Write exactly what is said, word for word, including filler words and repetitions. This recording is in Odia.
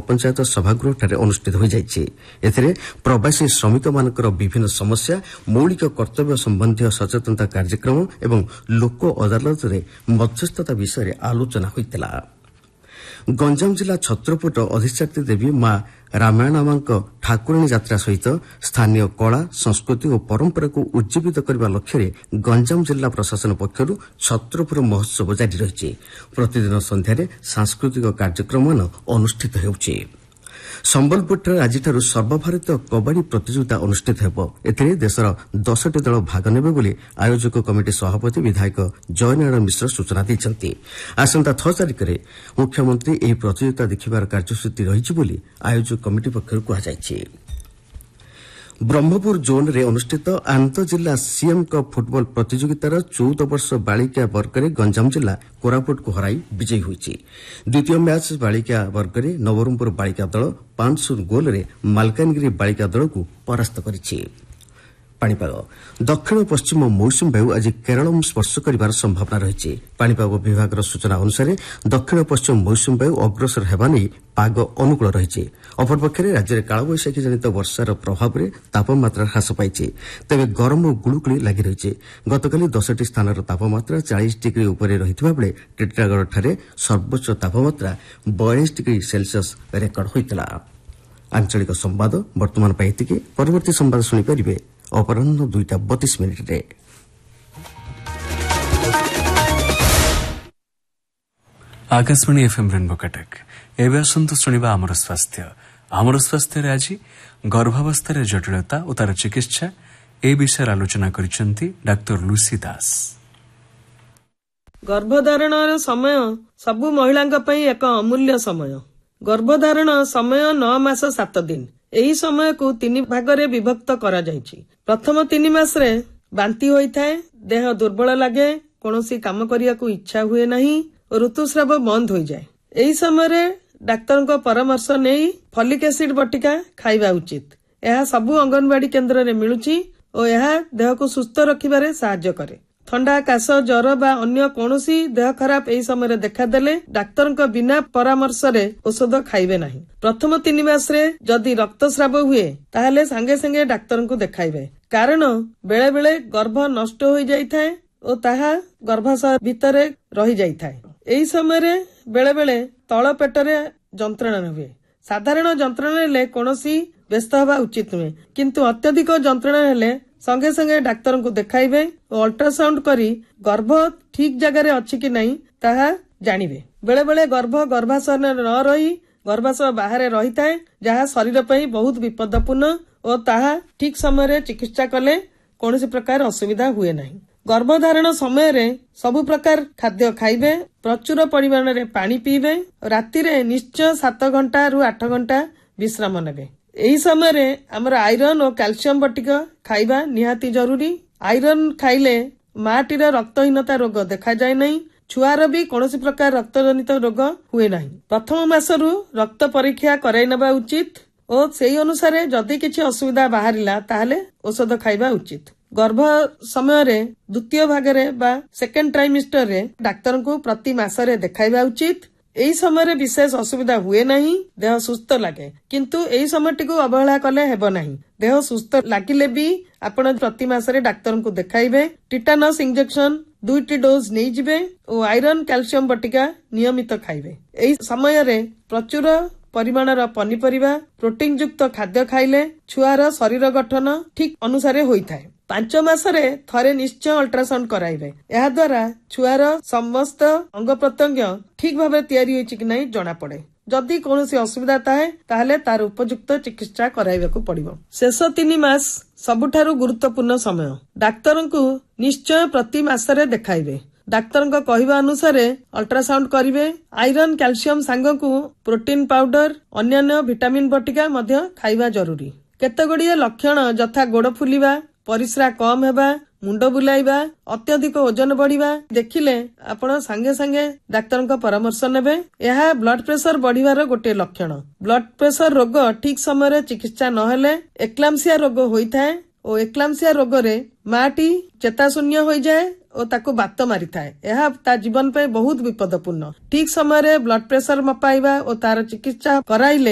ଗ୍ରାମପଞ୍ଚାୟତ ସଭାଗୃହଠାରେ ଅନୁଷ୍ଠିତ ହୋଇଯାଇଛି। ଏଥିରେ ପ୍ରବାସୀ ଶ୍ରମିକମାନଙ୍କର ବିଭିନ୍ନ ସମସ୍ୟା, ମୌଳିକ କର୍ତ୍ତବ୍ୟ ସମ୍ବନ୍ଧୀୟ ସଚେତନତା କାର୍ଯ୍ୟକ୍ରମ ଏବଂ ଲୋକ ଅଦାଲତରେ ମଧ୍ୟସ୍ଥତା ବିଷୟରେ ଆଲୋଚନା ହୋଇଥିଲା। ଗଞ୍ଜାମ ଜିଲ୍ଲା ଛତ୍ରପୁରର ଅଧିଷ୍ଠାତ୍ରୀ ଦେବୀ ମା ରାମାୟଣମାଙ୍କ ଠାକୁରାଣୀ ଯାତ୍ରା ସହିତ ସ୍ଥାନୀୟ କଳା, ସଂସ୍କୃତି ଓ ପରମ୍ପରାକୁ ଉଜ୍ଜୀବିତ କରିବା ଲକ୍ଷ୍ୟରେ ଗଞ୍ଜାମ ଜିଲ୍ଲା ପ୍ରଶାସନ ପକ୍ଷରୁ ଛତ୍ରପୁର ମହୋତ୍ସବ ଜାରି ରହିଛି। ପ୍ରତିଦିନ ସନ୍ଧ୍ୟାରେ ସାଂସ୍କୃତିକ କାର୍ଯ୍ୟକ୍ରମମାନ ଅନୁଷ୍ଠିତ ହେଉଛି। ସମ୍ବଲପୁରଠାରେ ଆଜିଠାରୁ ସର୍ବଭାରତୀୟ କବାଡି ପ୍ରତିଯୋଗିତା ଅନୁଷ୍ଠିତ ହେବ। ଏଥିରେ ଦେଶର ଦଶଟି ଦଳ ଭାଗ ନେବେ ବୋଲି ଆୟୋଜକ କମିଟି ସଭାପତି ବିଧାୟକ ଜୟନାରାୟଣ ମିଶ୍ର ସୂଚନା ଦେଇଛନ୍ତି। ଆସନ୍ତା ଛଅ ତାରିଖରେ ମୁଖ୍ୟମନ୍ତ୍ରୀ ଏହି ପ୍ରତିଯୋଗିତା ଦେଖିବାର କାର୍ଯ୍ୟସୂଚୀ ରହିଛି ବୋଲି ଆୟୋଜକ କମିଟି ପକ୍ଷରୁ କୁହାଯାଇଛି। ବ୍ରହ୍ମପୁର ଜୋନ୍ରେ ଅନୁଷ୍ଠିତ ଆନ୍ତଃଜିଲ୍ଲା ସିଏମ୍ କପ୍ ଫୁଟବଲ ପ୍ରତିଯୋଗିତାର ଚଉଦ ବର୍ଷ ବାଳିକା ବର୍ଗରେ ଗଞ୍ଜାମ ଜିଲ୍ଲା କୋରାପୁଟକୁ ହରାଇ ବିଜୟୀ ହୋଇଛି। ଦ୍ୱିତୀୟ ମ୍ୟାଚ୍ ବାଳିକା ବର୍ଗରେ ନବରଙ୍ଗପୁର ବାଳିକା ଦଳ ପାଞ୍ଚ ଶୂନ ଗୋଲରେ ମାଲକାନଗିରି ବାଳିକା ଦଳକୁ ପରାସ୍ତ କରିଛି। ପାଣିପାଗ ଦକ୍ଷିଣ ପଶ୍ଚିମ ମୌସୁମୀ ବାୟୁ ଆଜି କେରଳ ସ୍ପର୍ଶ କରିବାର ସମ୍ଭାବନା ରହିଛି। ପାଣିପାଗ ବିଭାଗର ସୂଚନା ଅନୁସାରେ ଦକ୍ଷିଣ ପଶ୍ଚିମ ମୌସୁମୀ ବାୟୁ ଅଗ୍ରସର ହେବା ନେଇ ପାଗ ଅନୁକୂଳ ରହିଛି। ଅପରପକ୍ଷରେ ରାଜ୍ୟରେ କାଳବୈଶାଖୀ ଜନିତ ବର୍ଷାର ପ୍ରଭାବରେ ତାପମାତ୍ରା ହ୍ରାସ ପାଇଛି। ତେବେ ଗରମ ଓ ଗୁଳୁଗୁଳି ଲାଗି ରହିଛି। ଗତକାଲି ଦଶଟି ସ୍ଥାନର ତାପମାତ୍ରା ଚାଳିଶ ଡିଗ୍ରୀ ଉପରେ ରହିଥିବା ବେଳେ ଟିଟିଲାଗଡ଼ଠାରେ ସର୍ବୋଚ୍ଚ ତାପମାତ୍ରା ବୟାଳିଶ ଡିଗ୍ରୀ ସେଲ୍ସିୟସ୍ ରେକର୍ଡ ହୋଇଥିଲା। ଆଞ୍ଚଳିକ ସମ୍ବାଦ ବର୍ତ୍ତମାନ ପାଇଁ ଏତିକି। ପରବର୍ତ୍ତୀ ସମ୍ବାଦ ଶୁଣିପାରିବେ ଅପରାହ୍ନ ଦୁଇଟା ବତିଶ ମିନିଟ୍ରେ। Akashvani FM rainbow Cuttack. ଏବେ ଆସନ୍ତୁ ଶୁଣିବା ଆମର ସ୍ୱାସ୍ଥ୍ୟ। ଆମର ସ୍ୱାସ୍ଥ୍ୟରେ ଆଜି ଗର୍ଭାବସ୍ଥାରେ ଜଟିଳତା ଓ ତାର ଚିକିତ୍ସା ଏ ବିଷୟରେ ଆଲୋଚନା କରିଛନ୍ତି ଡାକ୍ତର ଲୁସି ଦାସ। ଗର୍ଭଧାରଣର ସମୟ ସବୁ ମହିଳାଙ୍କ ପାଇଁ ଏକ ଅମୂଲ୍ୟ ସମୟ। ଗର୍ଭଧାରଣ ସମୟ ନଅ ମାସ ସାତ ଦିନ। ଏହି ସମୟକୁ ତିନି ଭାଗରେ ବିଭକ୍ତ କରାଯାଇଛି। ପ୍ରଥମ ତିନି ମାସରେ ବାନ୍ତି ହୋଇଥାଏ, ଦେହ ଦୁର୍ବଳ ଲାଗେ, କୌଣସି କାମ କରିବାକୁ ଇଚ୍ଛା ହୁଏ ନାହିଁ ଓ ଋତୁସ୍ରାବ ବନ୍ଦ ହୋଇଯାଏ। ଏହି ସମୟରେ ଡାକ୍ତରଙ୍କ ପରାମର୍ଶ ନେଇ ଫଲିକ୍ ଏସିଡ୍ ବଟିକା ଖାଇବା ଉଚିତ। ଏହା ସବୁ ଅଙ୍ଗନବାଡି କେନ୍ଦ୍ରରେ ମିଳୁଛି ଓ ଏହା ଦେହକୁ ସୁସ୍ଥ ରଖିବାରେ ସାହାଯ୍ୟ କରେ। ଥଣ୍ଡା, କାଶ, ଜ୍ୱର ବା ଅନ୍ୟ କୌଣସି ଦେହ ଖରାପ ଏହି ସମୟରେ ଦେଖାଦେଲେ ଡାକ୍ତରଙ୍କ ବିନା ପରାମର୍ଶରେ ଔଷଧ ଖାଇବେ ନାହିଁ। ପ୍ରଥମ ତିନି ମାସରେ ଯଦି ରକ୍ତସ୍ରାବ ହୁଏ ତାହେଲେ ସାଙ୍ଗେ ସାଙ୍ଗେ ଡାକ୍ତରଙ୍କୁ ଦେଖାଇବେ, କାରଣ ବେଳେ ବେଳେ ଗର୍ଭ ନଷ୍ଟ ହୋଇଯାଇଥାଏ ଓ ତାହା ଗର୍ଭାଶୟ ଭିତରେ ରହିଯାଇଥାଏ। ଏହି ସମୟରେ ବେଳେ ବେଳେ ତଳ ପେଟରେ ଯନ୍ତ୍ରଣା ହୁଏ। ସାଧାରଣ ଯନ୍ତ୍ରଣା ହେଲେ କୌଣସି ବ୍ୟସ୍ତ ହେବା ଉଚିତ ନୁହେଁ, କିନ୍ତୁ ଅତ୍ୟଧିକ ଯନ୍ତ୍ରଣା ହେଲେ ସଙ୍ଗେ ସଙ୍ଗେ ଡାକ୍ତରଙ୍କୁ ଦେଖାଇବେ ଓ ଅଲ୍ଟ୍ରାସାଉଣ୍ଡ କରି ଗର୍ଭ ଠିକ ଜାଗାରେ ଅଛି କି ନାହିଁ ତାହା ଜାଣିବେ। ବେଳେ ବେଳେ ଗର୍ଭ ଗର୍ଭାଶୟରେ ନ ରହି ଗର୍ଭାଶୟ ବାହାରେ ରହିଥାଏ, ଯାହା ଶରୀର ପାଇଁ ବହୁତ ବିପଦପୂର୍ଣ୍ଣ ଓ ତାହା ଠିକ ସମୟରେ ଚିକିତ୍ସା କଲେ କୌଣସି ପ୍ରକାର ଅସୁବିଧା ହୁଏ ନାହିଁ। ଗର୍ଭଧାରଣ ସମୟରେ ସବୁ ପ୍ରକାର ଖାଦ୍ୟ ଖାଇବେ, ପ୍ରଚୁର ପରିମାଣରେ ପାଣି ପିଇବେ, ରାତିରେ ନିଶ୍ଚୟ ସାତ ଘଣ୍ଟା ରୁ ଆଠ ଘଣ୍ଟା ବିଶ୍ରାମ ନେବେ। ଏହି ସମୟରେ ଆମର ଆଇରନ୍ ଓ କ୍ୟାଲସିୟମ ବଟିକା ଖାଇବା ନିହାତି ଜରୁରୀ। ଆଇରନ୍ ଖାଇଲେ ମାଟିର ରକ୍ତହୀନତା ରୋଗ ଦେଖାଯାଏ ନାହିଁ, ଛୁଆର ବି କୌଣସି ପ୍ରକାର ରକ୍ତଜନିତ ରୋଗ ହୁଏ ନାହିଁ। ପ୍ରଥମ ମାସରୁ ରକ୍ତ ପରୀକ୍ଷା କରାଇ ନେବା ଉଚିତ ଓ ସେହି ଅନୁସାରେ ଯଦି କିଛି ଅସୁବିଧା ବାହାରିଲା ତାହେଲେ ଔଷଧ ଖାଇବା ଉଚିତ। ଗର୍ଭ ସମୟରେ ଦ୍ୱିତୀୟ ଭାଗରେ ବା ସେକେଣ୍ଡ ଟ୍ରାଇମିଷ୍ଟରରେ ଡାକ୍ତରଙ୍କୁ ପ୍ରତି ମାସରେ ଦେଖାଇବା ଉଚିତ। ଏହି ସମୟରେ ବିଶେଷ ଅସୁବିଧା ହୁଏ ନାହିଁ, ଦେହ ସୁସ୍ଥ ଲାଗେ, କିନ୍ତୁ ଏହି ସମୟଟିକୁ ଅବହେଳା କଲେ ହେବ ନାହିଁ। ଦେହ ସୁସ୍ଥ ଲାଗିଲେ ବି ଆପଣ ପ୍ରତି ମାସରେ ଡାକ୍ତରଙ୍କୁ ଦେଖାଇବେ। ଟିଟାନସ୍ ଇଞ୍ଜେକ୍ସନ ଦୁଇଟି ଡୋଜ୍ ନେଇଯିବେ ଓ ଆଇରନ୍ କ୍ୟାଲସିୟମ ବଟିକା ନିୟମିତ ଖାଇବେ। ଏହି ସମୟରେ ପ୍ରଚୁର ପରିମାଣର ପନିପରିବା, ପ୍ରୋଟିନ ଯୁକ୍ତ ଖାଦ୍ୟ ଖାଇଲେ ଛୁଆର ଶରୀର ଗଠନ ଠିକ ଅନୁସାରେ ହୋଇଥାଏ। ପାଞ୍ଚ ମାସରେ ଥରେ ନିଶ୍ଚୟ ଅଲ୍ଟ୍ରାସାଉଣ୍ଡ କରାଇବେ। ଏହା ଦ୍ୱାରା ଛୁଆର ସମସ୍ତ ଅଙ୍ଗ ପ୍ରତ୍ୟଙ୍ଗ ଠିକ ଭାବେ ତିଆରି ହୋଇଛି କି ନାହିଁ ଜଣାପଡେ। ଯଦି କୌଣସି ଅସୁବିଧା ଥାଏ ତାହେଲେ ତାର ଉପଯୁକ୍ତ ଚିକିତ୍ସା କରାଇବାକୁ ପଡିବ। ଶେଷ ତିନି ମାସ ସବୁଠାରୁ ଗୁରୁତ୍ୱପୂର୍ଣ୍ଣ ସମୟ। ଡାକ୍ତରଙ୍କୁ ନିଶ୍ଚୟ ପ୍ରତି ମାସରେ ଦେଖାଇବେ। ଡାକ୍ତରଙ୍କ କହିବା ଅନୁସାରେ ଅଲ୍ଟ୍ରାସାଉଣ୍ଡ କରିବେ। ଆଇରନ୍ କ୍ୟାଲସିୟମ ସାଙ୍ଗକୁ ପ୍ରୋଟିନ ପାଉଡର, ଅନ୍ୟାନ୍ୟ ଭିଟାମିନ ବଟିକା ମଧ୍ୟ ଖାଇବା ଜରୁରୀ। କେତେଗୁଡ଼ିଏ ଲକ୍ଷଣ ଯଥା ଗୋଡ଼ ଫୁଲିବା, ପରିସ୍ରା କମ ହେବା, ମୁଣ୍ଡ ବୁଲାଇବା, ଅତ୍ୟଧିକ ଓଜନ ବଢିବା ଦେଖିଲେ ଆପଣ ସାଙ୍ଗେ ସାଙ୍ଗେ ଡାକ୍ତରଙ୍କ ପରାମର୍ଶ ନେବେ। ଏହା ବ୍ଲଡ ପ୍ରେସର ବଢିବାର ଗୋଟିଏ ଲକ୍ଷଣ। ବ୍ଲଡ ପ୍ରେସର ରୋଗ ଠିକ ସମୟରେ ଚିକିତ୍ସା ନହେଲେ ଏକ୍ଲାମ୍ସିଆ ରୋଗ ହୋଇଥାଏ ଓ ଏକ୍ଲାମ୍ସିଆ ରୋଗରେ ମାଟି ଚେତାଶୂନ୍ୟ ହୋଇଯାଏ ଓ ତାକୁ ବାତ ମାରିଥାଏ। ଏହା ତା ଜୀବନ ପାଇଁ ବହୁତ ବିପଦପୂର୍ଣ୍ଣ। ଠିକ ସମୟରେ ବ୍ଲଡ ପ୍ରେସର ମପାଇବା ଓ ତାର ଚିକିତ୍ସା କରାଇଲେ